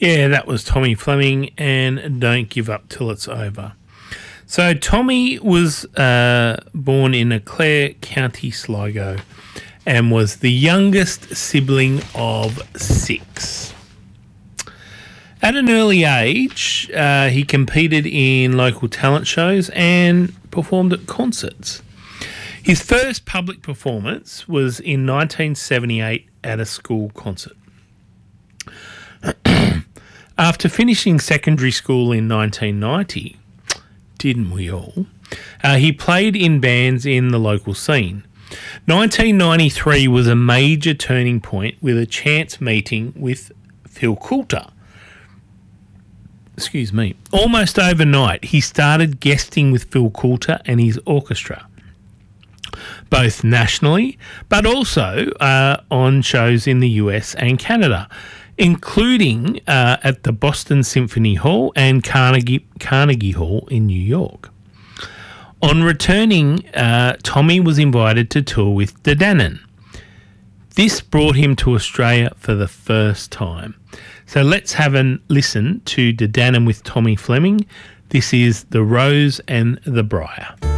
Yeah, that was Tommy Fleming and Don't Give Up Till It's Over. So Tommy was born in Leclerc, County Sligo, and was the youngest sibling of 6. At an early age, he competed in local talent shows and performed at concerts. His first public performance was in 1978 at a school concert. After finishing secondary school in 1990, didn't we all? He played in bands in the local scene. 1993 was a major turning point with a chance meeting with Phil Coulter. Excuse me. Almost overnight, he started guesting with Phil Coulter and his orchestra, both nationally, but also on shows in the US and Canada, including at the Boston Symphony Hall and Carnegie Hall in New York. On returning, Tommy was invited to tour with Danann. This brought him to Australia for the first time. So let's have a listen to Danann with Tommy Fleming. This is The Rose and the Briar.